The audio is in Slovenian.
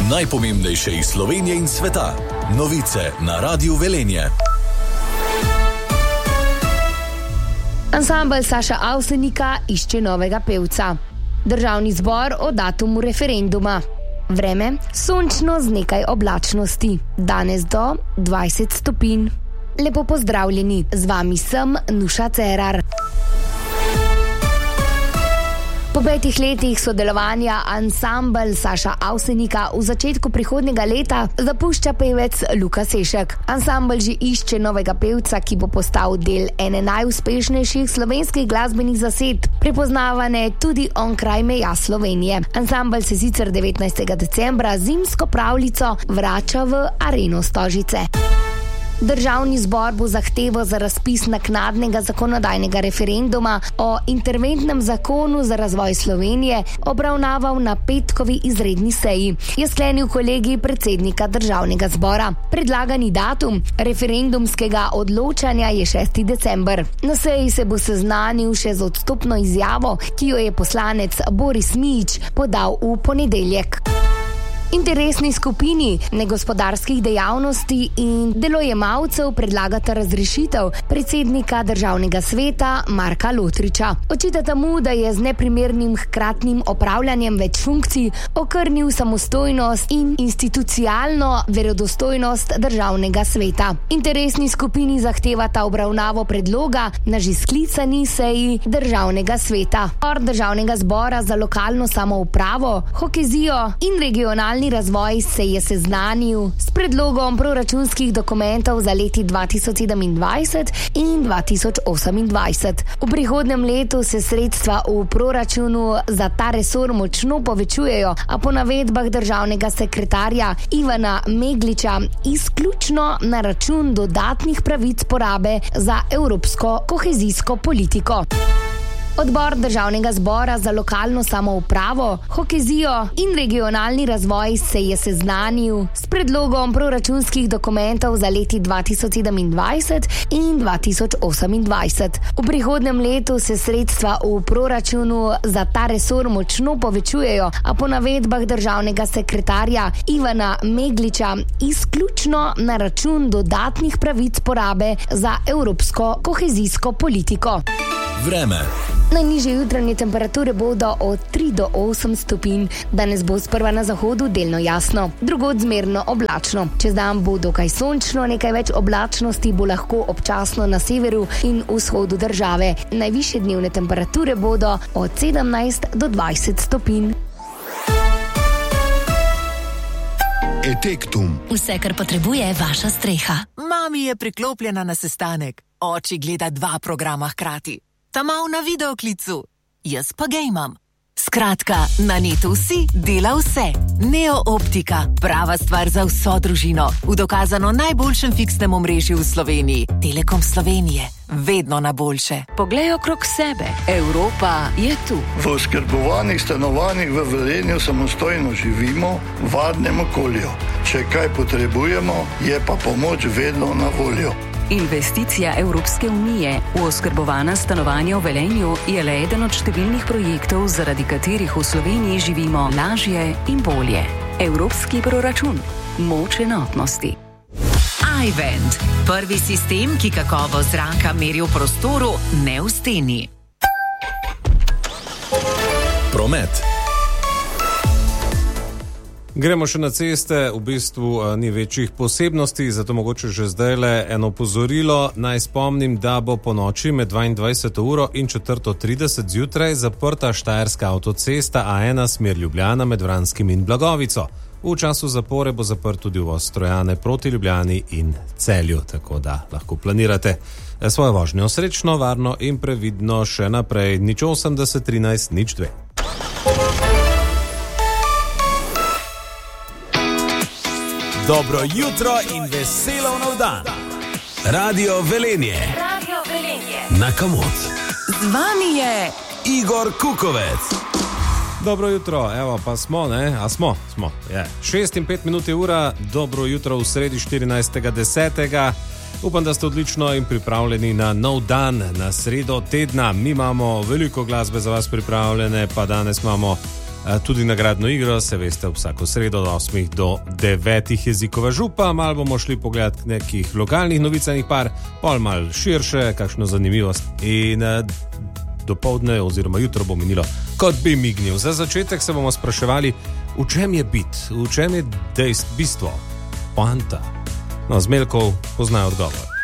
najpomembnejše iz Slovenije in sveta. Novice na Radiu Velenje. Ansambel Saša Avsenika išče novega pevca. Državni zbor o datumu referenduma. Vreme sončno z nekaj oblačnosti. Danes do 20 stopinj. Lepo pozdravljeni, z vami sem Nuša Cerar. Po 5 letih sodelovanja ansambel Saša Avsenika v začetku prihodnjega leta zapušča pevec Luka Sešek. Ansambel že išče novega pevca, ki bo postal del ene najuspešnejših slovenskih glasbenih zased, prepoznavane tudi onkraj meja Slovenije. Ansambel se sicer 19. decembra zimsko pravljico vrača v Areno Stožice. Državni zbor bo zahtevo za razpis naknadnega zakonodajnega referenduma o interventnem zakonu za razvoj Slovenije obravnaval na petkovi izredni seji, je sklenil kolegij predsednika Državnega zbora. Predlagani datum referendumskega odločanja je 6. december. Na seji se bo seznanil še z odstopno izjavo, ki jo je poslanec Boris Mijić podal v ponedeljek. Interesni skupini negospodarskih dejavnosti in delojemalcev predlagata razrešitev predsednika Državnega sveta Marka Lotriča. Očitata mu, da je z neprimernim hkratnim opravljanjem več funkcij okrnil samostojnost in institucionalno verodostojnost Državnega sveta. Interesni skupini zahtevata obravnavo predloga na že sklicani seji Državnega sveta. Odbor Državnega zbora za lokalno samoupravo, kohezijo in regionalni razvoj se je seznanil s predlogom proračunskih dokumentov za leti 2027 in 2028. V prihodnjem letu se sredstva v proračunu za ta resor močno povečujejo, a po navedbah državnega sekretarja Ivana Megliča izključno na račun dodatnih pravic porabe za evropsko kohezijsko politiko. Odbor Državnega zbora za lokalno samoupravo, kohezijo in regionalni razvoj se je seznanil s predlogom proračunskih dokumentov za leti 2027 in 2028. V prihodnjem letu se sredstva v proračunu za ta resor močno povečujejo, a po navedbah državnega sekretarja Ivana Megliča izključno na račun dodatnih pravic porabe za evropsko kohezijsko politiko. Vreme. Najnižje jutranje temperature bodo od 3 do 8 stopinj. Danes bo sprva na zahodu delno jasno, drugod zmerno oblačno. Čez dan bo dokaj sončno, nekaj več oblačnosti bo lahko občasno na severu in vzhodu države. Najvišje dnevne temperature bodo od 17 do 20 stopinj. Etektum. Vse, kar potrebuje vaša streha. Mami je priklopljena na sestanek. Oči gleda 2 programa hkrati. Ta mal na videoklicu, jaz pa gejmam. Skratka, na netu vsi dela vse. Neo Optika, prava stvar za vso družino. V dokazano najboljšem fiksnem omrežju v Sloveniji. Telekom Slovenije, vedno na boljše. Poglej okrog sebe, Evropa je tu. V oskrbovanih stanovanjih v Velenju samostojno živimo v varnem okolju. Če kaj potrebujemo, je pa pomoč vedno na voljo. Investicija Evropske unije v oskrbovana stanovanja v Velenju je le eden od številnih projektov, zaradi katerih v Sloveniji živimo lažje in bolje. Evropski proračun. Moč enotnosti. iVent. Prvi sistem, ki kakovost zraka meri v prostoru, ne v steni. Promet. Gremo še na ceste, v bistvu ni večjih posebnosti, zato mogoče že zdajle eno opozorilo. Naj spomnim, da bo po noči med 22. uro in 4:30 zjutraj zaprta štajerska avtocesta A1 smer Ljubljana med Vranskim in Blagovico. V času zapore bo zaprt tudi uvoz Trojane proti Ljubljani in Celju, tako da lahko planirate svojo vožnjo srečno, varno in previdno še naprej. 080 13 02. Dobro jutro in veselo nov dan. Radio Velenje. Radio Velenje. Na Komod. Z vami je Igor Kukovec. Dobro jutro, evo pa smo, ne? A smo, je. 6 in 5 minut je ura, dobro jutro v sredi 14.10. Upam, da ste odlično in pripravljeni na nov dan, na sredo tedna. Mi imamo veliko glasbe za vas pripravljene, pa danes imamo tudi nagradno igro, se veste, vsako sredo od 8 do 9 jezikova župa. Mal bomo šli pogledat nekih lokalnih novicanih par, pol mal širše, kakšno zanimivost in dopoldne oziroma jutro bo minilo, kot bi mignil. Za začetek se bomo spraševali, v čem je bit, v čem je bistvo, poanta. No, Zmeljkov poznajo odgovor.